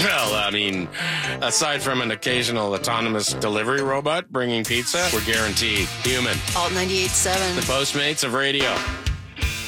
Well, I mean, aside from an occasional autonomous delivery robot bringing pizza, we're guaranteed human. Alt 98.7. The Postmates of radio.